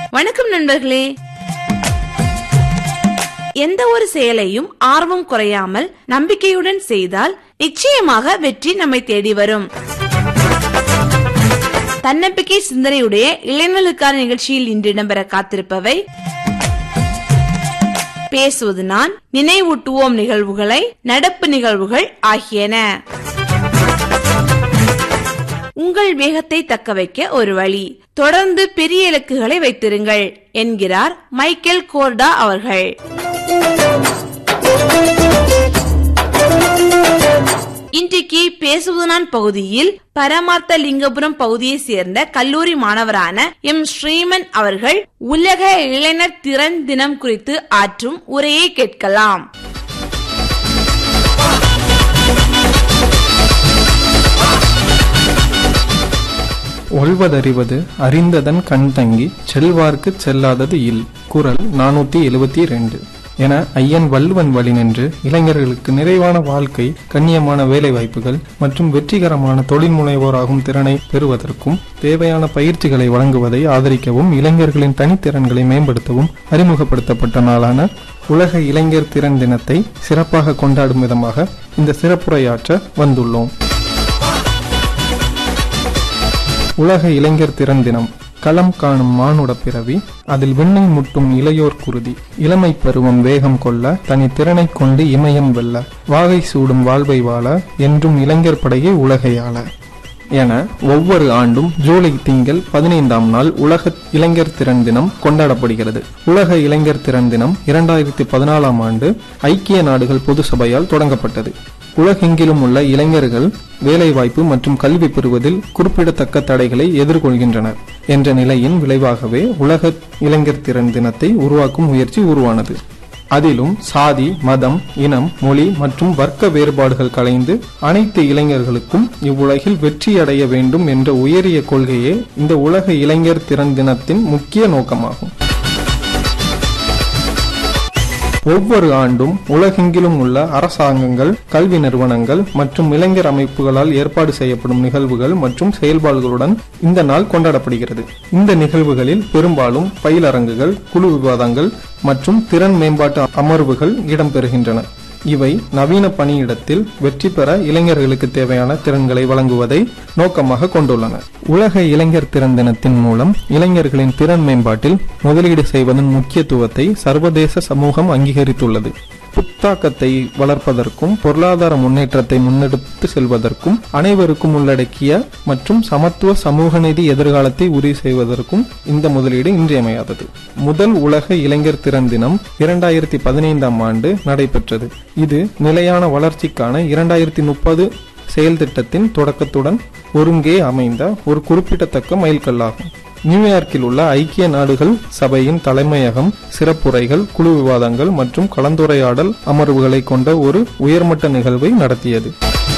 வணக்கம் நண்பர்களே. எந்த ஒரு செயலையும் ஆர்வம் குறையாமல் நம்பிக்கையுடன் செய்தால் நிச்சயமாக வெற்றி நம்மை தேடி வரும். தன்னம்பிக்கை சிந்தனையுடைய இளைஞர்களுக்கான நிகழ்ச்சியில் இன்று இடம்பெற காத்திருப்பவை பேசுவது நான், நினைவூட்டுவோம் நிகழ்வுகளை, நடப்பு நிகழ்வுகள் ஆகியன. உங்கள் வேகத்தை தக்க வைக்க ஒரு வழி, தொடர்ந்து பெரிய இலக்குகளை வைத்திருங்கள் என்கிறார் மைக்கேல் கோர்டா அவர்கள். இன்றைக்கு பேசுவது நான் பகுதியில் பரமார்த்த லிங்கபுரம் பகுதியை சேர்ந்த கல்லூரி மாணவரான எம் ஸ்ரீமன் அவர்கள் உலக இளைஞர் திறன் தினம் குறித்து ஆற்றும் உரையை கேட்கலாம். ஒல்வதறிவது அறிந்ததன் கண் தங்கி செல்வார்க்கு செல்லாதது இல். குறள் 472 என ஐயன் வள்ளுவன் வழி நின்று இளைஞர்களுக்கு நிறைவான வாழ்க்கை, கண்ணியமான வேலை வாய்ப்புகள் மற்றும் வெற்றிகரமான தொழில் முனைவோராகும் திறனை பெறுவதற்கும் தேவையான பயிற்சிகளை வழங்குவதை ஆதரிக்கவும் இளைஞர்களின் தனித்திறன்களை மேம்படுத்தவும் அறிமுகப்படுத்தப்பட்ட நாளான உலக இளைஞர் திறன் தினத்தை சிறப்பாக கொண்டாடும் விதமாக இந்த சிறப்புரையாற்ற வந்துள்ளோம். உலக இளைஞர் திறன் தினம். களம் காணும் மானுட பிறவி, அதில் விண்ணை முட்டும் இளையோர் குருதி. இளமை பருவம் வேகம் கொள்ள, தனி திறனை கொண்டு இமயம் வெல்ல, வாகை சூடும் வாழ்வை வாழ, என்றும் இளைஞர் படையை உலகையாள என ஒவ்வொரு ஆண்டும் ஜூலை திங்கள் 15ஆம் நாள் உலக இளைஞர் திறன் தினம் கொண்டாடப்படுகிறது. உலக இளைஞர் திறன் தினம் 2014ஆம் ஆண்டு ஐக்கிய நாடுகள் பொது சபையால் தொடங்கப்பட்டது. உலகெங்கிலும் உள்ள இளைஞர்கள் வேலைவாய்ப்பு மற்றும் கல்வி பெறுவதில் குறிப்பிடத்தக்க தடைகளை எதிர்கொள்கின்றனர் என்ற நிலையின் விளைவாகவே உலக இளைஞர் திறன் தினத்தை உருவாக்கும் முயற்சி உருவானது. அதிலும் சாதி, மதம், இனம், மொழி மற்றும் வர்க்க வேறுபாடுகள் களைந்து அனைத்து இளைஞர்களுக்கும் இவ்வுலகில் வெற்றி அடைய வேண்டும் என்ற உயரிய கொள்கையே இந்த உலக இளைஞர் திறன் தினத்தின் முக்கிய நோக்கமாகும். ஒவ்வொரு ஆண்டும் உலகெங்கிலும் உள்ள அரசாங்கங்கள், கல்வி நிறுவனங்கள் மற்றும் இளைஞர் அமைப்புகளால் ஏற்பாடு செய்யப்படும் நிகழ்வுகள் மற்றும் செயல்பாடுகளுடன் இந்த நாள் கொண்டாடப்படுகிறது. இந்த நிகழ்வுகளில் பெரும்பாலும் பயிலரங்குகள், குழு விவாதங்கள் மற்றும் திறன் மேம்பாட்டு அமர்வுகள் இடம்பெறுகின்றன. இவை நவீன பணியிடத்தில் வெற்றி பெற இளைஞர்களுக்கு தேவையான திறன்களை வழங்குவதை நோக்கமாக கொண்டுள்ளன. உலக இளைஞர் திறன் தினத்தின் மூலம் இளைஞர்களின் திறன் மேம்பாட்டில் முதலீடு செய்வதன் முக்கியத்துவத்தை சர்வதேச சமூகம் அங்கீகரித்துள்ளது. புத்தாக்கத்தை வளர்ப்பதற்கும் பொருளாதார முன்னேற்றத்தை முன்னெடுத்து செல்வதற்கும் அனைவருக்கும் உள்ளடக்கிய மற்றும் சமத்துவ சமூக நீதி எதிர்காலத்தை உறுதி செய்வதற்கும் இந்த முதலீடு இன்றியமையாதது. முதல் உலக இளைஞர் திறன் தினம் 2015ஆம் ஆண்டு நடைபெற்றது. இது நிலையான வளர்ச்சிக்கான 2030 செயல் திட்டத்தின் தொடக்கத்துடன் ஒருங்கே அமைந்த ஒரு குறிப்பிடத்தக்க மைல்கல்லாகும். நியூயார்க்கில் உள்ள ஐக்கிய நாடுகள் சபையின் தலைமையகம் சிறப்புரைகள், குழு விவாதங்கள் மற்றும் கலந்துரையாடல் அமர்வுகளை கொண்ட ஒரு உயர்மட்ட நிகழ்வை நடத்தியது.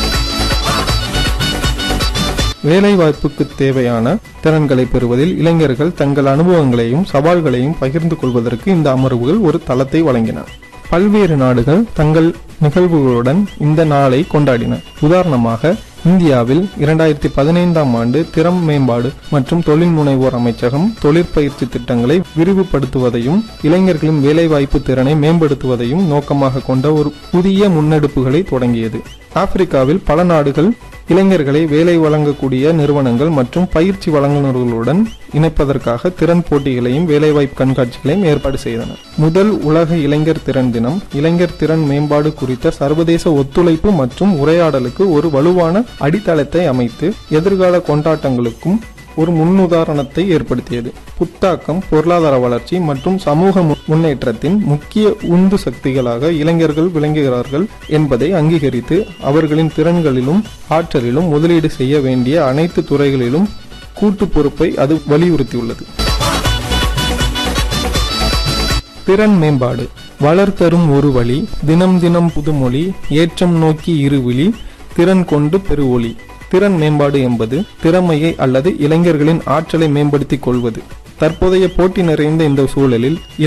வேலைவாய்ப்புக்கு தேவையான திறன்களை பெறுவதில் இளைஞர்கள் தங்கள் அனுபவங்களையும் சவால்களையும் பகிர்ந்து கொள்வதற்கு இந்த அமர்வுகள் ஒரு தளத்தை வழங்கின. பல்வேறு நாடுகள் தங்கள் நிகழ்வுகளுடன் இந்த நாளை கொண்டாடின. உதாரணமாக இந்தியாவில் 2015ஆம் ஆண்டு திறன் மேம்பாடு மற்றும் தொழில் முனைவோர் அமைச்சகம் தொழிற்பயிற்சி திட்டங்களை விரிவுபடுத்துவதையும் இளைஞர்களின் வேலைவாய்ப்பு திறனை மேம்படுத்துவதையும் நோக்கமாக கொண்ட ஒரு புதிய முன்னெடுப்புகளை தொடங்கியது. ஆப்பிரிக்காவில் பல நாடுகள் இளைஞர்களை வேலை வழங்கக்கூடிய நிறுவனங்கள் மற்றும் பயிற்சி வழங்குநர்களுடன் இணைப்பதற்காக திறன் போட்டிகளையும் வேலைவாய்ப்பு கண்காட்சிகளையும் ஏற்பாடு செய்தன. முதல் உலக இளைஞர் திறன் தினம் இளைஞர் திறன் மேம்பாடு குறித்த சர்வதேச ஒத்துழைப்பு மற்றும் உரையாடலுக்கு ஒரு வலுவான அடித்தளத்தை அமைத்து எதிர்கால கொண்டாட்டங்களுக்கும் ஒரு முன்னுதாரணத்தை ஏற்படுத்தியது. புத்தாக்கம், பொருளாதார வளர்ச்சி மற்றும் சமூக முன்னேற்றத்தின் முக்கிய உந்து சக்திகளாக இளைஞர்கள் விளங்குகிறார்கள் என்பதை அங்கீகரித்து அவர்களின் திறன்களிலும் ஆற்றலிலும் முதலீடு செய்ய வேண்டிய அனைத்து துறைகளிலும் கூட்டு பொறுப்பை அது வலியுறுத்தியுள்ளது. திறன் மேம்பாடு. வளர்த்தரும் ஒரு வழி, தினம் தினம் புதுமொழி, ஏற்றம் நோக்கி இருவிழி, திறன் கொண்டு பெருவொளி. திறன் மேம்பாடு என்பது திறமையை அல்லது இளைஞர்களின் ஆற்றலை மேம்படுத்திக் கொள்வது. தற்போதைய போட்டி நிறைந்த இந்த சூழலில்